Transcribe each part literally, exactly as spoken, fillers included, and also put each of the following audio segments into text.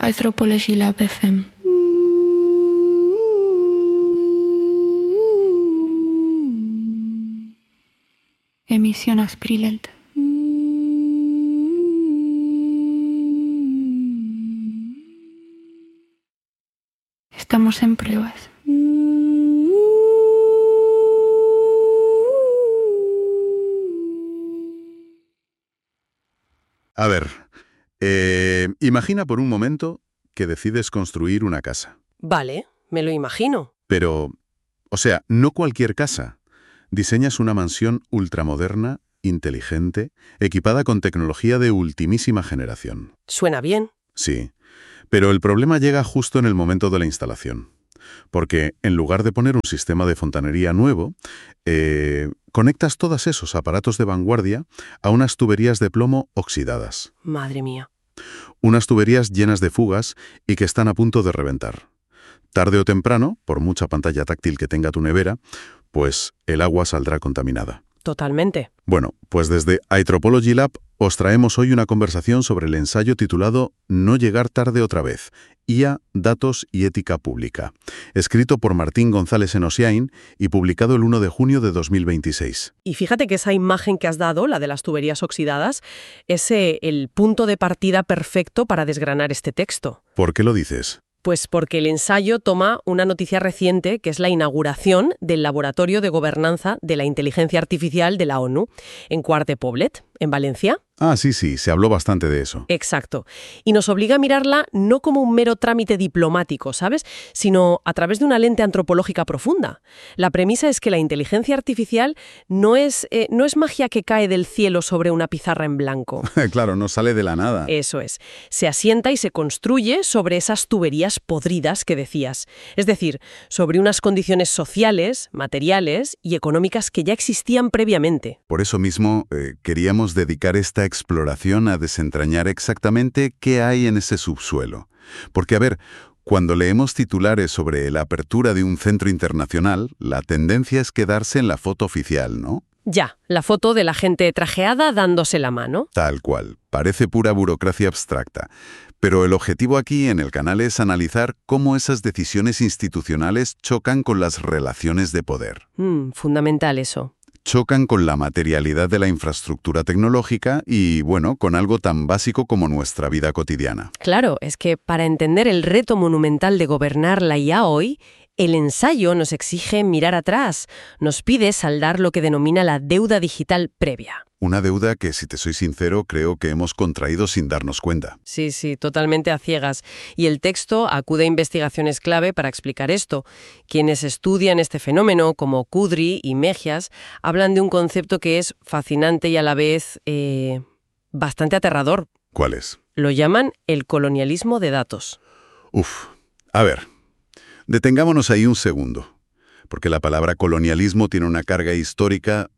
Anthropology Lab F M. Emisión Asprilent. Estamos en pruebas. A ver, eh, imagina por un momento que decides construir una casa. Vale, me lo imagino. Pero, o sea, no cualquier casa. Diseñas una mansión ultramoderna, inteligente, equipada con tecnología de ultimísima generación. Suena bien. Sí, pero el problema llega justo en el momento de la instalación. Porque en lugar de poner un sistema de fontanería nuevo, eh, conectas todos esos aparatos de vanguardia a unas tuberías de plomo oxidadas. Madre mía. Unas tuberías llenas de fugas y que están a punto de reventar. Tarde o temprano, por mucha pantalla táctil que tenga tu nevera, pues el agua saldrá contaminada. Totalmente. Bueno, pues desde Anthropology Lab os traemos hoy una conversación sobre el ensayo titulado No llegar tarde otra vez, I A, datos y ética pública, escrito por Martín González Enosiain y publicado el uno de junio de dos mil veintiséis. Y fíjate que esa imagen que has dado, la de las tuberías oxidadas, es eh, el punto de partida perfecto para desgranar este texto. ¿Por qué lo dices? Pues porque el ensayo toma una noticia reciente, que es la inauguración del Laboratorio de Gobernanza de la Inteligencia Artificial de la ONU, en Quart de Poblet, en Valencia. Ah, sí, sí, se habló bastante de eso. Exacto. Y nos obliga a mirarla no como un mero trámite diplomático, ¿sabes? Sino a través de una lente antropológica profunda. La premisa es que la inteligencia artificial no es, eh, no es magia que cae del cielo sobre una pizarra en blanco. Claro, no sale de la nada. Eso es. Se asienta y se construye sobre esas tuberías podridas que decías. Es decir, sobre unas condiciones sociales, materiales y económicas que ya existían previamente. Por eso mismo eh, queríamos dedicar esta exploración a desentrañar exactamente qué hay en ese subsuelo. Porque, a ver, cuando leemos titulares sobre la apertura de un centro internacional, la tendencia es quedarse en la foto oficial, ¿no? Ya, la foto de la gente trajeada dándose la mano. Tal cual. Parece pura burocracia abstracta. Pero el objetivo aquí en el canal es analizar cómo esas decisiones institucionales chocan con las relaciones de poder. Mm, fundamental eso. Chocan con la materialidad de la infraestructura tecnológica y, bueno, con algo tan básico como nuestra vida cotidiana. Claro, es que para entender el reto monumental de gobernar la I A hoy, el ensayo nos exige mirar atrás, nos pide saldar lo que denomina la deuda digital previa. Una deuda que, si te soy sincero, creo que hemos contraído sin darnos cuenta. Sí, sí, totalmente a ciegas. Y el texto acude a investigaciones clave para explicar esto. Quienes estudian este fenómeno, como Kudry y Mejias, hablan de un concepto que es fascinante y a la vez eh, bastante aterrador. ¿Cuál es? Lo llaman el colonialismo de datos. Uf, a ver, detengámonos ahí un segundo, porque la palabra colonialismo tiene una carga histórica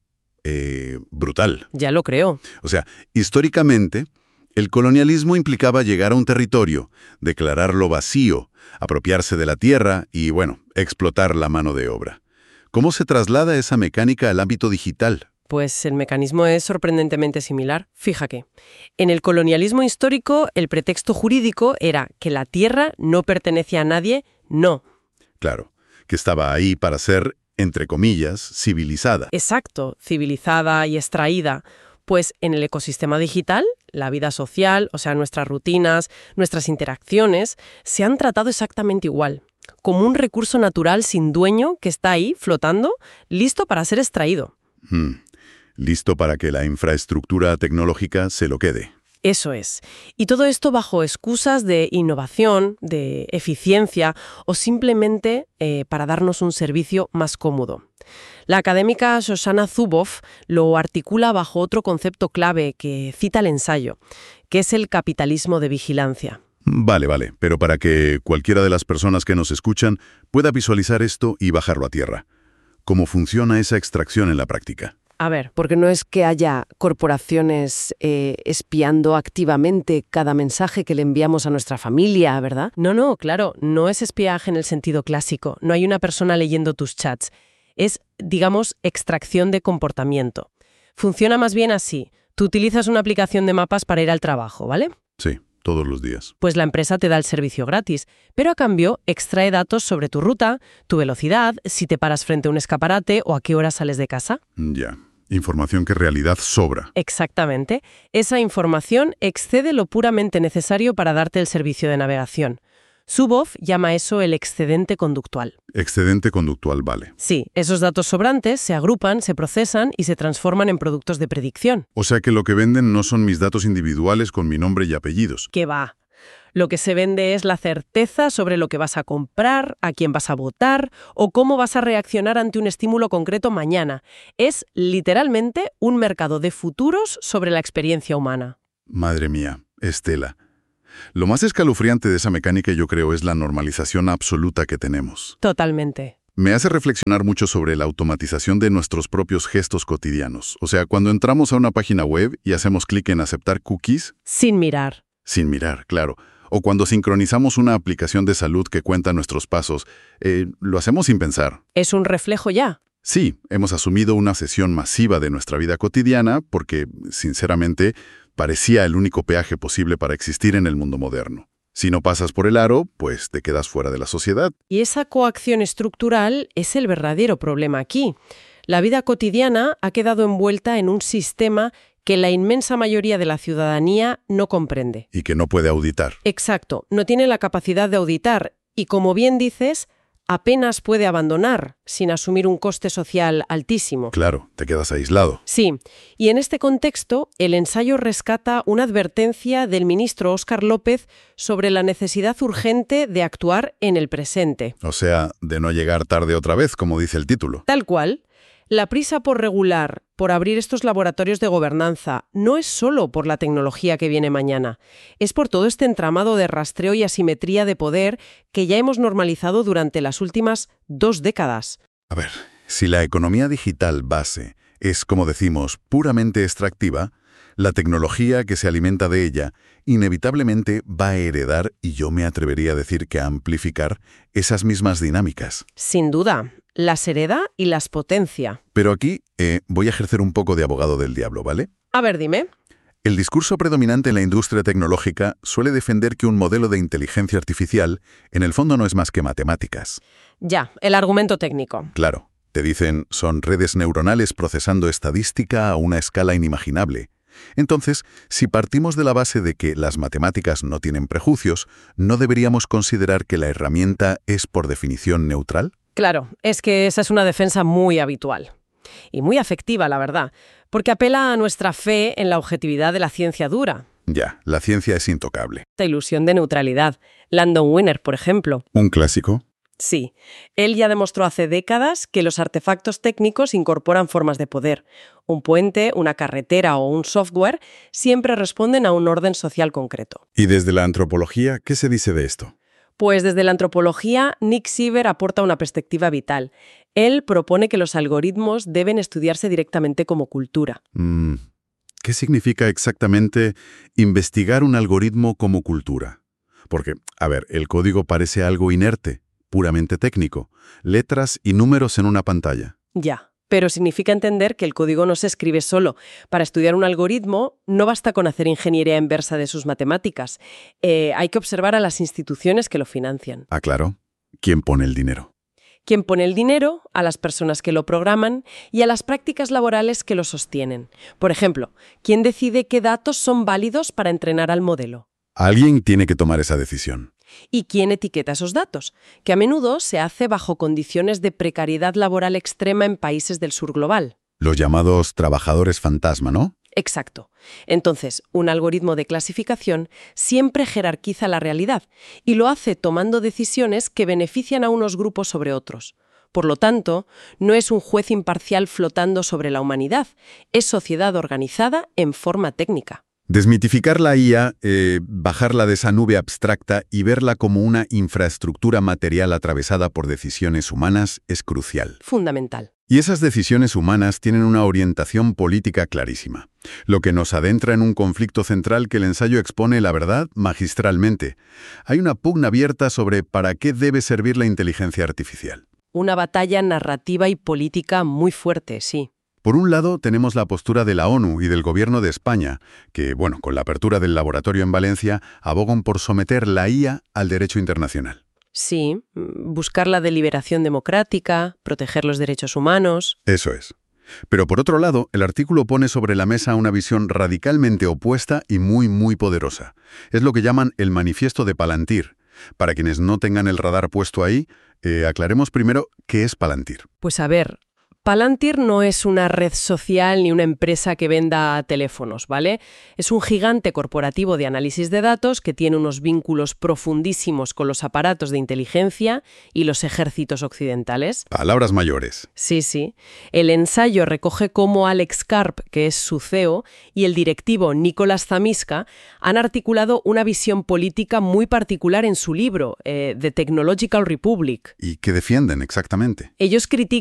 Eh, brutal. Ya lo creo. O sea, históricamente, el colonialismo implicaba llegar a un territorio, declararlo vacío, apropiarse de la tierra y, bueno, explotar la mano de obra. ¿Cómo se traslada esa mecánica al ámbito digital? Pues el mecanismo es sorprendentemente similar. Fíjate, en el colonialismo histórico, el pretexto jurídico era que la tierra no pertenecía a nadie, no. Claro, que estaba ahí para ser, entre comillas, civilizada. Exacto, civilizada y extraída. Pues en el ecosistema digital, la vida social, o sea, nuestras rutinas, nuestras interacciones, se han tratado exactamente igual, como un recurso natural sin dueño que está ahí, flotando, listo para ser extraído. Hmm. Listo para que la infraestructura tecnológica se lo quede. Eso es. Y todo esto bajo excusas de innovación, de eficiencia o simplemente eh, para darnos un servicio más cómodo. La académica Shoshana Zuboff lo articula bajo otro concepto clave que cita el ensayo, que es el capitalismo de vigilancia. Vale, vale, pero para que cualquiera de las personas que nos escuchan pueda visualizar esto y bajarlo a tierra. ¿Cómo funciona esa extracción en la práctica? A ver, porque no es que haya corporaciones eh, espiando activamente cada mensaje que le enviamos a nuestra familia, ¿verdad? No, no, claro, no es espiaje en el sentido clásico. No hay una persona leyendo tus chats. Es, digamos, extracción de comportamiento. Funciona más bien así. Tú utilizas una aplicación de mapas para ir al trabajo, ¿vale? Sí. todos los días. Pues la empresa te da el servicio gratis, pero a cambio extrae datos sobre tu ruta, tu velocidad, si te paras frente a un escaparate o a qué hora sales de casa. Ya. Información que en realidad sobra. Exactamente. Esa información excede lo puramente necesario para darte el servicio de navegación. Zuboff llama eso el excedente conductual. Excedente conductual, vale. Sí, esos datos sobrantes se agrupan, se procesan y se transforman en productos de predicción. O sea que lo que venden no son mis datos individuales con mi nombre y apellidos. ¿Qué va? Lo que se vende es la certeza sobre lo que vas a comprar, a quién vas a votar o cómo vas a reaccionar ante un estímulo concreto mañana. Es literalmente un mercado de futuros sobre la experiencia humana. Madre mía, Estela. Lo más escalofriante de esa mecánica, yo creo, es la normalización absoluta que tenemos. Totalmente. Me hace reflexionar mucho sobre la automatización de nuestros propios gestos cotidianos. O sea, cuando entramos a una página web y hacemos clic en aceptar cookies. Sin mirar. Sin mirar, claro. O cuando sincronizamos una aplicación de salud que cuenta nuestros pasos, eh, lo hacemos sin pensar. Es un reflejo ya. Sí, hemos asumido una sesión masiva de nuestra vida cotidiana porque, sinceramente, parecía el único peaje posible para existir en el mundo moderno. Si no pasas por el aro, pues te quedas fuera de la sociedad. Y esa coacción estructural es el verdadero problema aquí. La vida cotidiana ha quedado envuelta en un sistema que la inmensa mayoría de la ciudadanía no comprende. Y que no puede auditar. Exacto, no tiene la capacidad de auditar y, como bien dices, apenas puede abandonar sin asumir un coste social altísimo. Claro, te quedas aislado. Sí, y en este contexto, el ensayo rescata una advertencia del ministro Óscar López sobre la necesidad urgente de actuar en el presente. O sea, de no llegar tarde otra vez, como dice el título. Tal cual. La prisa por regular, por abrir estos laboratorios de gobernanza, no es solo por la tecnología que viene mañana. Es por todo este entramado de rastreo y asimetría de poder que ya hemos normalizado durante las últimas dos décadas. A ver, si la economía digital base es, como decimos, puramente extractiva, la tecnología que se alimenta de ella inevitablemente va a heredar, y yo me atrevería a decir que a amplificar, esas mismas dinámicas. Sin duda. Las hereda y las potencia. Pero aquí eh, voy a ejercer un poco de abogado del diablo, ¿vale? A ver, dime. El discurso predominante en la industria tecnológica suele defender que un modelo de inteligencia artificial en el fondo no es más que matemáticas. Ya, el argumento técnico. Claro, te dicen, son redes neuronales procesando estadística a una escala inimaginable. Entonces, si partimos de la base de que las matemáticas no tienen prejuicios, ¿no deberíamos considerar que la herramienta es por definición neutral? Claro, es que esa es una defensa muy habitual y muy afectiva, la verdad, porque apela a nuestra fe en la objetividad de la ciencia dura. Ya, la ciencia es intocable. Esta ilusión de neutralidad. Landon Winner, por ejemplo. ¿Un clásico? Sí. Él ya demostró hace décadas que los artefactos técnicos incorporan formas de poder. Un puente, una carretera o un software siempre responden a un orden social concreto. ¿Y desde la antropología qué se dice de esto? Pues desde la antropología, Nick Siever aporta una perspectiva vital. Él propone que los algoritmos deben estudiarse directamente como cultura. Mm, ¿Qué significa exactamente investigar un algoritmo como cultura? Porque, a ver, el código parece algo inerte, puramente técnico, letras y números en una pantalla. Ya. Pero significa entender que el código no se escribe solo. Para estudiar un algoritmo no basta con hacer ingeniería inversa de sus matemáticas. Eh, hay que observar a las instituciones que lo financian. Ah, claro. ¿Quién pone el dinero? ¿Quién pone el dinero? A las personas que lo programan y a las prácticas laborales que lo sostienen. Por ejemplo, ¿quién decide qué datos son válidos para entrenar al modelo? Alguien tiene que tomar esa decisión. ¿Y quién etiqueta esos datos? Que a menudo se hace bajo condiciones de precariedad laboral extrema en países del sur global. Los llamados trabajadores fantasma, ¿no? Exacto. Entonces, un algoritmo de clasificación siempre jerarquiza la realidad y lo hace tomando decisiones que benefician a unos grupos sobre otros. Por lo tanto, no es un juez imparcial flotando sobre la humanidad, es sociedad organizada en forma técnica. Desmitificar la I A, eh, bajarla de esa nube abstracta y verla como una infraestructura material atravesada por decisiones humanas es crucial. Fundamental. Y esas decisiones humanas tienen una orientación política clarísima, lo que nos adentra en un conflicto central que el ensayo expone, la verdad, magistralmente. Hay una pugna abierta sobre para qué debe servir la inteligencia artificial. Una batalla narrativa y política muy fuerte, sí. Por un lado, tenemos la postura de la ONU y del Gobierno de España, que, bueno, con la apertura del laboratorio en Valencia, abogan por someter la I A al derecho internacional. Sí, buscar la deliberación democrática, proteger los derechos humanos. Eso es. Pero por otro lado, el artículo pone sobre la mesa una visión radicalmente opuesta y muy, muy poderosa. Es lo que llaman el Manifiesto de Palantir. Para quienes no tengan el radar puesto ahí, eh, aclaremos primero qué es Palantir. Pues a ver, Palantir no es una red social ni una empresa que venda teléfonos, ¿vale? Es un gigante corporativo de análisis de datos que tiene unos vínculos profundísimos con los aparatos de inteligencia y los ejércitos occidentales. Palabras mayores. Sí, sí. El ensayo recoge cómo Alex Karp, que es su C E O, y el directivo Nicolás Zamiska han articulado una visión política muy particular en su libro, eh, The Technological Republic. ¿Y qué defienden exactamente? Ellos critican